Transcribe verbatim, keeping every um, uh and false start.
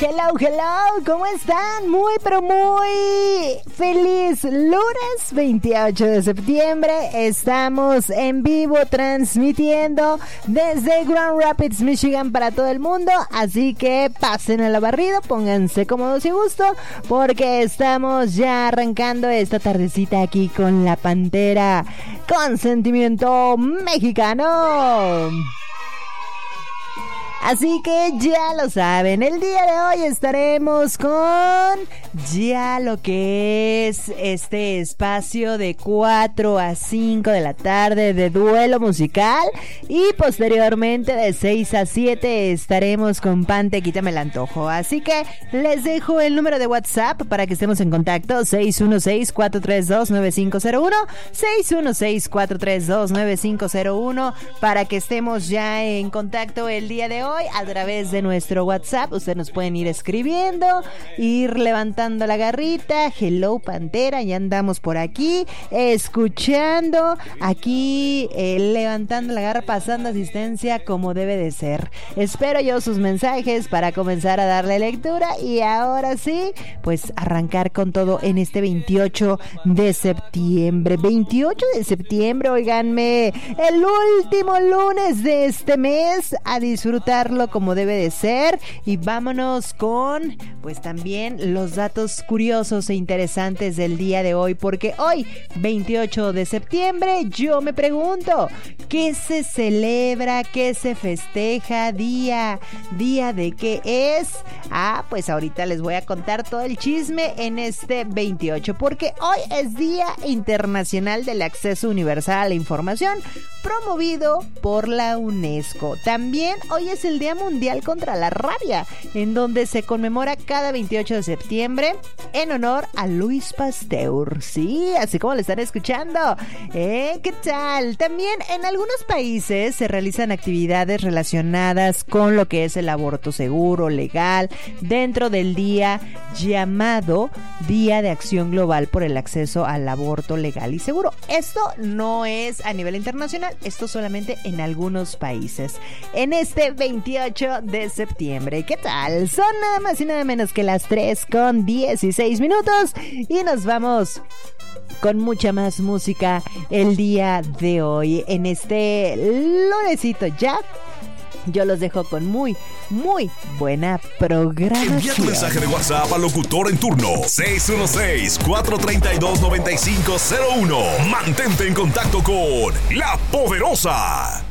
hello, hello, ¿cómo están? Muy, pero muy feliz lunes veintiocho de septiembre. Estamos en vivo transmitiendo desde Grand Rapids, Michigan para todo el mundo. Así que pasen a la barrida, pónganse cómodos y gusto, porque estamos ya arrancando esta tardecita aquí con la Pantera con sentimiento mexicano. Así que ya lo saben, el día de hoy estaremos con ya lo que es este espacio de cuatro a cinco de la tarde de duelo musical, y posteriormente de seis a siete estaremos con Pante, quítame el antojo. Así que les dejo el número de WhatsApp para que estemos en contacto: seis uno seis, cuatro tres dos, nueve cinco cero uno, seis uno seis, cuatro tres dos, nueve cinco cero uno, para que estemos ya en contacto el día de hoy. Hoy a través de nuestro WhatsApp ustedes nos pueden ir escribiendo, ir levantando la garrita. Hello Pantera, ya andamos por aquí escuchando, aquí eh, levantando la garra, pasando asistencia como debe de ser. Espero yo sus mensajes para comenzar a darle lectura, y ahora sí, pues arrancar con todo en este veintiocho de septiembre. veintiocho de septiembre, oiganme, el último lunes de este mes, a disfrutar como debe de ser. Y vámonos con pues también los datos curiosos e interesantes del día de hoy, porque hoy veintiocho de septiembre yo me pregunto, ¿qué se celebra? ¿Qué se festeja? Día, día de qué es. Ah, pues ahorita les voy a contar todo el chisme en este veintiocho, porque hoy es Día Internacional del Acceso Universal a la Información, promovido por la UNESCO. También hoy es el Día Mundial contra la Rabia, en donde se conmemora cada veintiocho de septiembre en honor a Louis Pasteur. Sí, así como lo están escuchando. ¿Eh? ¿Qué tal? También en algunos países se realizan actividades relacionadas con lo que es el aborto seguro, legal, dentro del día llamado Día de Acción Global por el Acceso al Aborto Legal y Seguro. Esto no es a nivel internacional, esto solamente en algunos países. En este veintiocho de septiembre, ¿qué tal? Son nada más y nada menos que las tres con dieciséis minutos, y nos vamos con mucha más música el día de hoy. En este lunesito ya, yo los dejo con muy, muy buena programación. Envía tu mensaje de WhatsApp al locutor en turno seis uno seis, cuatro tres dos, nueve cinco cero uno. Mantente en contacto con La Poderosa.